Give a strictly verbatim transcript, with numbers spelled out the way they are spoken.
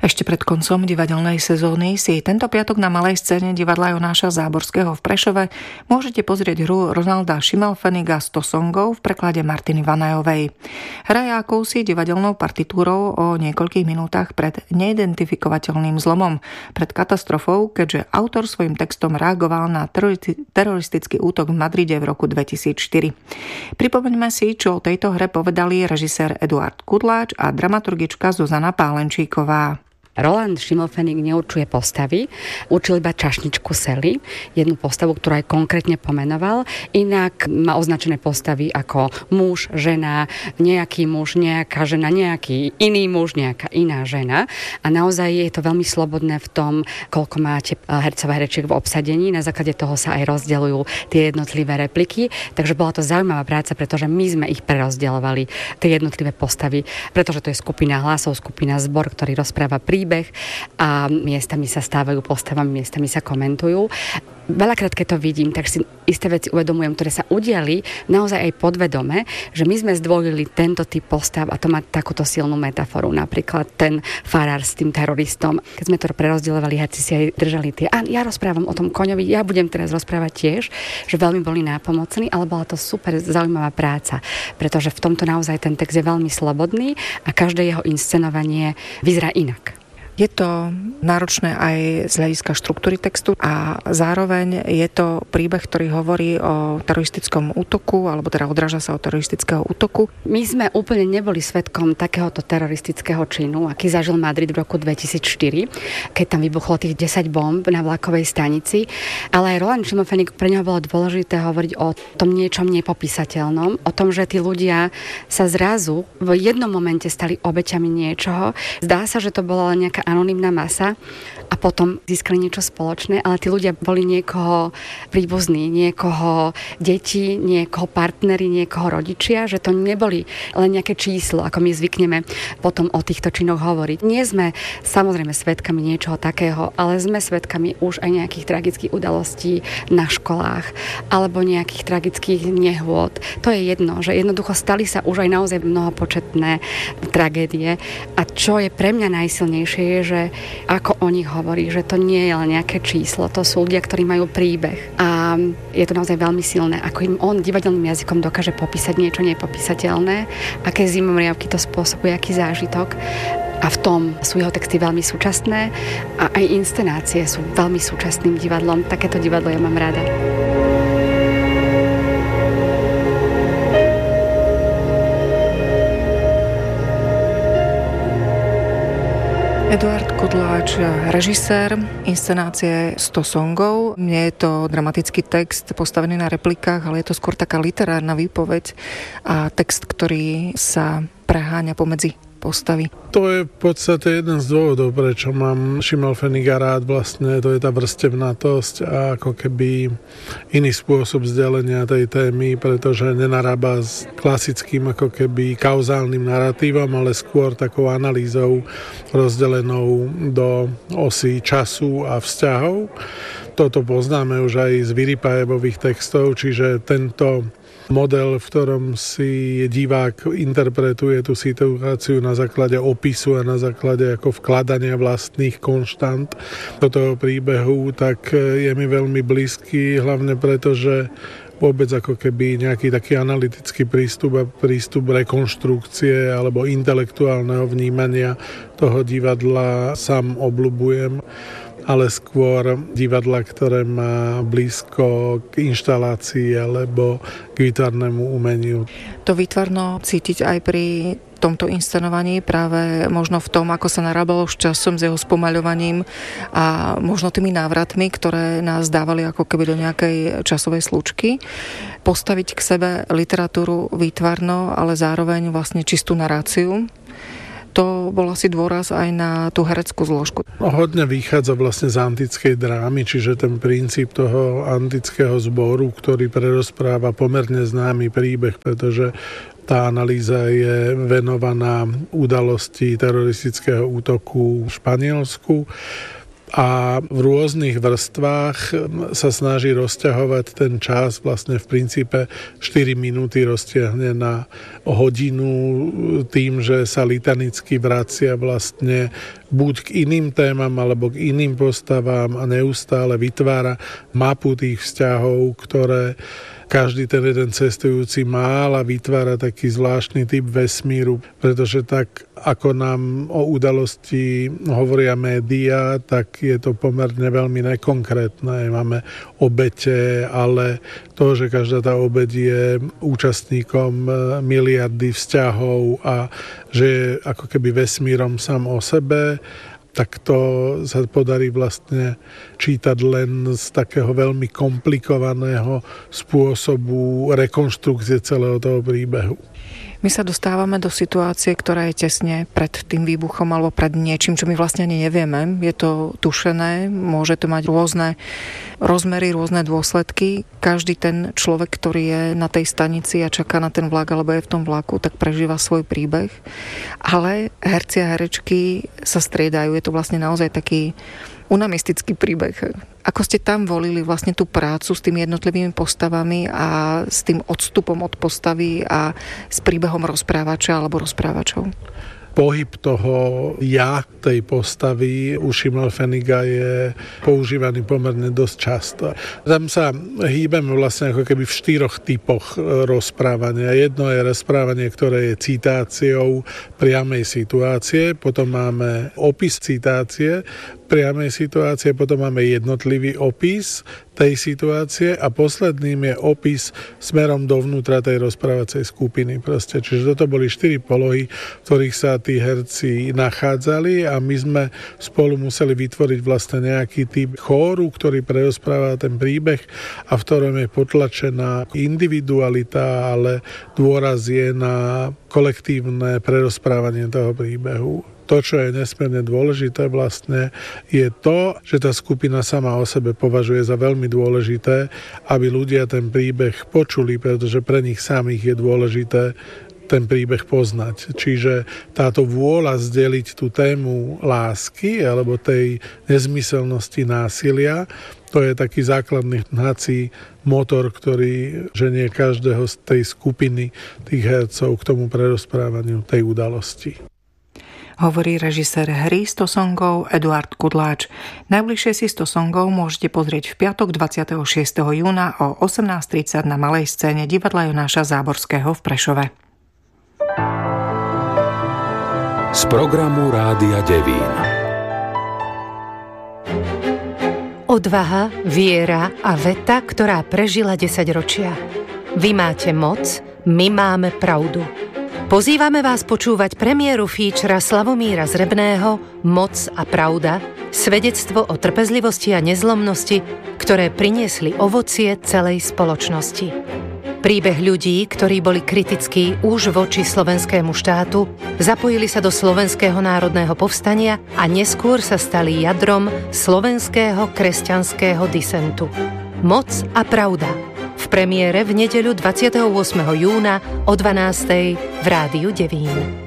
Ešte pred koncom divadelnej sezóny si tento piatok na malej scéne divadla Jonáša Záborského v Prešove môžete pozrieť hru Ronalda Schimmelpfenniga sto songov v preklade Martiny Vanajovej. Hra je akousi divadelnou partitúrou o niekoľkých minútach pred neidentifikovateľným zlomom, pred katastrofou, keďže autor svojim textom reagoval na teroristický útok v Madride v roku dvetisícštyri. Pripomeňme si, čo o tejto hre povedali režisér Eduard Kudláč a dramaturgička Zuzana Pálenčíková. Roland Schimmelpfennig neurčuje postavy, určil iba čašničku Sally, jednu postavu, ktorú aj konkrétne pomenoval. Inak má označené postavy ako muž, žena, nejaký muž, nejaká žena, nejaký iný muž, nejaká iná žena. A naozaj je to veľmi slobodné v tom, koľko máte hercov a herečiek v obsadení. Na základe toho sa aj rozdeľujú tie jednotlivé repliky. Takže bola to zaujímavá práca, pretože my sme ich prerozdeľovali, tie jednotlivé postavy, pretože to je skupina hlasov, skupina zbor, ktorý rozpráva príbeh a miestami sa stávajú postavami, miestami sa komentujú. Veľakrát, keď to vidím, tak si isté veci uvedomujem, ktoré sa udiali naozaj aj podvedome, že my sme zdvojili tento typ postav a to má takúto silnú metaforu. Napríklad ten farár s tým teroristom. Keď sme to prerozdielovali, herci si aj držali tie. A ja rozprávam o tom koňovi, ja budem teraz rozprávať tiež, že veľmi boli nápomocní, ale bola to super zaujímavá práca, pretože v tomto naozaj ten text je veľmi slobodný a každé jeho inscenovanie vyzerá inak. Je to náročné aj z hľadiska štruktúry textu a zároveň je to príbeh, ktorý hovorí o teroristickom útoku, alebo teda odráža sa od teroristického útoku. My sme úplne neboli svedkom takéhoto teroristického činu, aký zažil Madrid v roku dvetisícštyri, keď tam vybuchlo tých desať bomb na vlakovej stanici. Ale aj Roland Schimmelpfennig, pre neho bolo dôležité hovoriť o tom niečom nepopísateľnom, o tom, že tí ľudia sa zrazu v jednom momente stali obeťami niečoho. Zdá sa, že to bola nejaká anonymná masa a potom získali niečo spoločné, ale tí ľudia boli niekoho príbuzní, niekoho deti, niekoho partneri, niekoho rodičia, že to neboli len nejaké číslo, ako my zvykneme potom o týchto činoch hovoriť. Nie sme samozrejme svedkami niečoho takého, ale sme svedkami už aj nejakých tragických udalostí na školách alebo nejakých tragických nehôd. To je jedno, že jednoducho stali sa už aj naozaj mnohopočetné tragédie a čo je pre mňa najsilnejšie je, že ako o nich hovorí, že to nie je len nejaké číslo, to sú ľudia, ktorí majú príbeh a je to naozaj veľmi silné, ako im on divadelným jazykom dokáže popísať niečo nepopísateľné, aké zimomriavky to spôsobuje, aký zážitok a v tom sú jeho texty veľmi súčasné a aj inscenácie sú veľmi súčasným divadlom. Takéto divadlo ja mám rada. Eduard Kudláč, režisér inscenácie sto songov. Nie je to dramatický text postavený na replikách, ale je to skôr taká literárna výpoveď a text, ktorý sa preháňa pomedzi postavy. To je v podstate jeden z dôvodov, prečo mám Schimmelpfenniga rád. Vlastne to je tá vrstevnatosť a ako keby iný spôsob vzdelenia tej témy, pretože nenarába s klasickým ako keby kauzálnym naratívom, ale skôr takou analýzou rozdelenou do osy času a vzťahov. Toto poznáme už aj z Vyrypajevových textov, čiže tento model, v ktorom si divák interpretuje tú situáciu na základe opisu a na základe ako vkladania vlastných konštant do toho príbehu, tak je mi veľmi blízky, hlavne preto, že vôbec ako keby nejaký taký analytický prístup a prístup rekonštrukcie alebo intelektuálneho vnímania toho divadla sám obľúbujem, ale skôr divadla, ktoré má blízko k inštalácii alebo k výtvarnému umeniu. To výtvarno cítiť aj pri tomto inscenovaní, práve možno v tom, ako sa narábalo s časom, s jeho spomaľovaním a možno tými návratmi, ktoré nás dávali ako keby do nejakej časovej slučky. Postaviť k sebe literatúru výtvarno, ale zároveň vlastne čistú naráciu. To bol asi dôraz aj na tú hereckú zložku. Hodne vychádza vlastne z antickej drámy, čiže ten princíp toho antického zboru, ktorý prerozpráva pomerne známy príbeh, pretože tá analýza je venovaná udalosti teroristického útoku v Španielsku. a v rôznych vrstvách sa snaží rozťahovať ten čas, vlastne v princípe štyri minúty roztiahne na hodinu tým, že sa litanicky vracia vlastne buď k iným témam alebo k iným postavám a neustále vytvára mapu tých vzťahov, ktoré každý ten jeden cestujúci mal a vytvára taký zvláštny typ vesmíru, pretože tak ako nám o udalosti hovoria médiá, tak je to pomerne veľmi nekonkrétne. Máme obete, ale to, že každá tá obeť je účastníkom miliardy vzťahov a že je ako keby vesmírom sám o sebe, tak to sa podarí vlastne čítať len z takého veľmi komplikovaného spôsobu rekonštrukcie celého toho príbehu. My sa dostávame do situácie, ktorá je tesne pred tým výbuchom alebo pred niečím, čo my vlastne ani nevieme. Je to tušené, môže to mať rôzne rozmery, rôzne dôsledky. Každý ten človek, ktorý je na tej stanici a čaká na ten vlak alebo je v tom vlaku, tak prežíva svoj príbeh. Ale herci a herečky sa striedajú. Je to vlastne naozaj taký unamistický príbeh. Ako ste tam volili vlastne tú prácu s tými jednotlivými postavami a s tým odstupom od postavy a s príbehom rozprávača alebo rozprávačov? Pohyb toho ja, tej postavy u Schimmelpfenniga je používaný pomerne dosť často. Tam sa hýbeme vlastne ako keby v štyroch typoch rozprávania. Jedno je rozprávanie, ktoré je citáciou priamej situácie, potom máme opis citácie priamej situácie, potom máme jednotlivý opis tej situácie a posledným je opis smerom dovnútra tej rozprávacej skupiny. Proste. Čiže toto boli štyri polohy, v ktorých sa tí herci nachádzali a my sme spolu museli vytvoriť vlastne nejaký typ chóru, ktorý prerozpráva ten príbeh a v ktorom je potlačená individualita, ale dôraz je na kolektívne prerozprávanie toho príbehu. To, čo je nesmierne dôležité vlastne, je to, že tá skupina sama o sebe považuje za veľmi dôležité, aby ľudia ten príbeh počuli, pretože pre nich samých je dôležité ten príbeh poznať. Čiže táto vôľa zdeliť tú tému lásky alebo tej nezmyselnosti násilia, to je taký základný hnací motor, ktorý ženie každého z tej skupiny tých hercov k tomu prerozprávaniu tej udalosti. Hovorí režisér hry sto songov Eduard Kudláč. Najbližšie si sto songov môžete pozrieť v piatok dvadsiateho šiesteho júna o osemnásť tridsať na malej scéne divadla Jonáša Záborského v Prešove. Z programu Rádia Devín. Odvaha, viera a veta, ktorá prežila desaťročia. Vy máte moc, my máme pravdu. Pozývame vás počúvať premiéru featura Slavomíra Zrebného Moc a pravda, svedectvo o trpezlivosti a nezlomnosti, ktoré priniesli ovocie celej spoločnosti. Príbeh ľudí, ktorí boli kritickí už voči slovenskému štátu, zapojili sa do slovenského národného povstania a neskôr sa stali jadrom slovenského kresťanského disentu. Moc a pravda. V premiére v nedeľu dvadsiateho ôsmeho júna o dvanástej v Rádiu Devín.